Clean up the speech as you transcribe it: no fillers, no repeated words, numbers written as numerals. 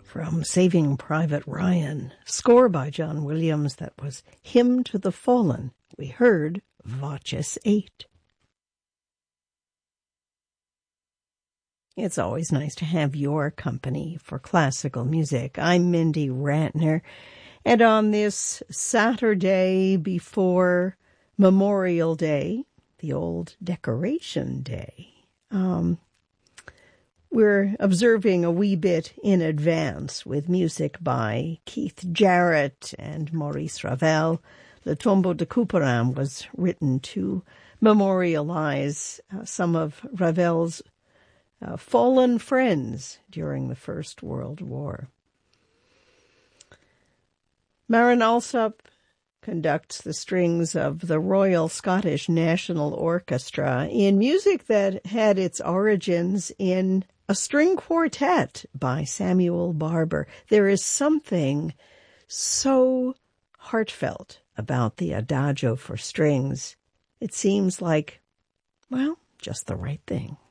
From Saving Private Ryan, score by John Williams, that was Hymn to the Fallen. We heard Voces 8. It's always nice to have your company for classical music. I'm Mindy Ratner, and on this Saturday before Memorial Day, the old Decoration Day, we're observing a wee bit in advance with music by Keith Jarrett and Maurice Ravel. Le Tombeau de Couperin was written to memorialize some of Ravel's fallen friends during the First World War. Maren Alsop conducts the strings of the Royal Scottish National Orchestra in music that had its origins in a string quartet by Samuel Barber. There is something so heartfelt about the Adagio for strings. It seems like, well, just the right thing.